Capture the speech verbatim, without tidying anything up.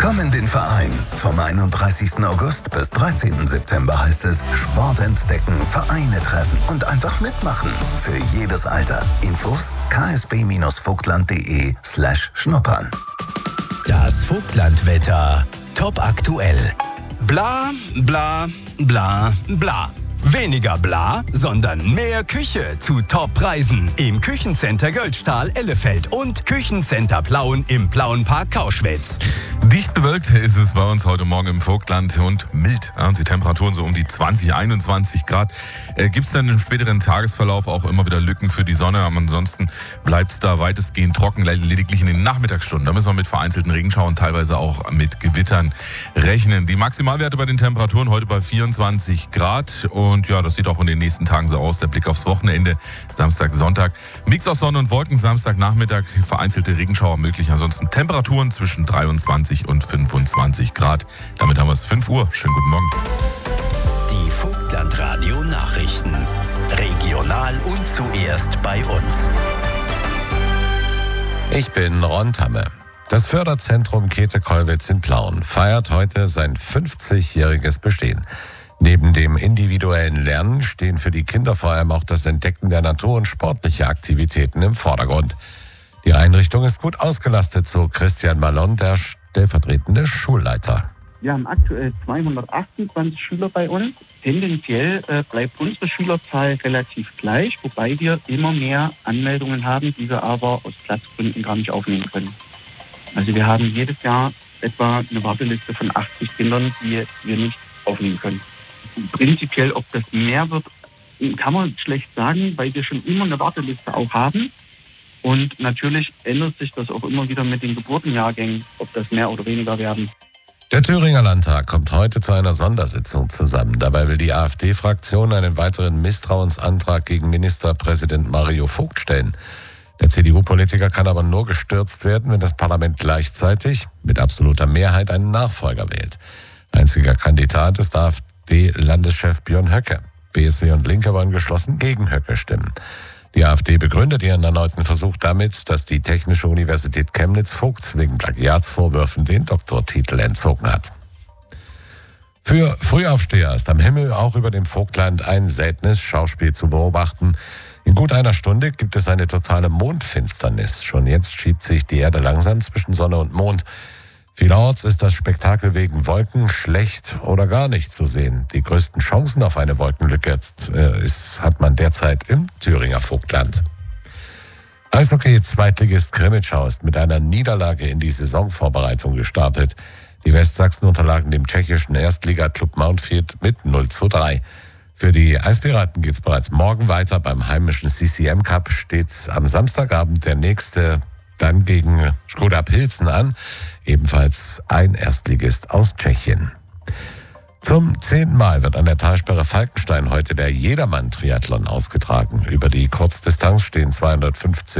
Komm in den Verein. Vom einunddreißigsten August bis dreizehnten September heißt es Sport entdecken, Vereine treffen und einfach mitmachen. Für jedes Alter. Infos ksb-vogtland.de slash schnuppern. Das Vogtlandwetter. Top aktuell. Bla, bla, bla, bla. Weniger bla, sondern mehr Küche zu Top-Preisen im Küchencenter Göldstahl Ellefeld und Küchencenter Plauen im Plauenpark Kauschwitz. Dicht bewölkt ist es bei uns heute Morgen im Vogtland und mild. Ja, die Temperaturen so um die zwanzig, einundzwanzig Grad. Äh, Gibt es dann im späteren Tagesverlauf auch immer wieder Lücken für die Sonne. Aber ansonsten bleibt es da weitestgehend trocken, lediglich in den Nachmittagsstunden. Da müssen wir mit vereinzelten Regenschauern, teilweise auch mit Gewittern rechnen. Die Maximalwerte bei den Temperaturen heute bei vierundzwanzig Grad. Und ja, das sieht auch in den nächsten Tagen so aus. Der Blick aufs Wochenende, Samstag, Sonntag. Mix aus Sonne und Wolken, Samstagnachmittag vereinzelte Regenschauer möglich. Ansonsten Temperaturen zwischen dreiundzwanzig und fünfundzwanzig Grad. Damit haben wir es fünf Uhr. Schönen guten Morgen. Die Vogtlandradio Nachrichten. Regional und zuerst bei uns. Ich bin Ron Tamme. Das Förderzentrum Käthe-Kollwitz in Plauen feiert heute sein fünfzigjähriges Bestehen. Neben dem individuellen Lernen stehen für die Kinder vor allem auch das Entdecken der Natur und sportliche Aktivitäten im Vordergrund. Die Einrichtung ist gut ausgelastet, so Christian Malon, der stellvertretende Schulleiter. Wir haben aktuell zweihundertachtundzwanzig Schüler bei uns. Tendenziell äh, bleibt unsere Schülerzahl relativ gleich, wobei wir immer mehr Anmeldungen haben, die wir aber aus Platzgründen gar nicht aufnehmen können. Also wir haben jedes Jahr etwa eine Warteliste von achtzig Kindern, die wir nicht aufnehmen können. Prinzipiell, ob das mehr wird, kann man schlecht sagen, weil wir schon immer eine Warteliste auch haben. Und natürlich ändert sich das auch immer wieder mit den Geburtenjahrgängen, ob das mehr oder weniger werden. Der Thüringer Landtag kommt heute zu einer Sondersitzung zusammen. Dabei will die AfD-Fraktion einen weiteren Misstrauensantrag gegen Ministerpräsident Mario Vogt stellen. Der C D U-Politiker kann aber nur gestürzt werden, wenn das Parlament gleichzeitig mit absoluter Mehrheit einen Nachfolger wählt. Einziger Kandidat ist AfD-Landeschef Björn Höcke. B S W und Linke wollen geschlossen gegen Höcke stimmen. Die AfD begründet ihren erneuten Versuch damit, dass die Technische Universität Chemnitz Vogt wegen Plagiatsvorwürfen den Doktortitel entzogen hat. Für Frühaufsteher ist am Himmel auch über dem Vogtland ein seltenes Schauspiel zu beobachten. In gut einer Stunde gibt es eine totale Mondfinsternis. Schon jetzt schiebt sich die Erde langsam zwischen Sonne und Mond. Vielerorts ist das Spektakel wegen Wolken schlecht oder gar nicht zu sehen. Die größten Chancen auf eine Wolkenlücke äh, ist, hat man derzeit im Thüringer Vogtland. Eishockey-Zweitligist Krimitschau ist mit einer Niederlage in die Saisonvorbereitung gestartet. Die Westsachsen unterlagen dem tschechischen Erstligaklub Mountfield mit null zu drei. Für die Eispiraten geht es bereits morgen weiter. Beim heimischen C C M Cup steht am Samstagabend der nächste dann gegen Škoda Pilsen an, ebenfalls ein Erstligist aus Tschechien. Zum zehnten Mal wird an der Talsperre Falkenstein heute der Jedermann-Triathlon ausgetragen. Über die Kurzdistanz stehen zweihundertfünfzig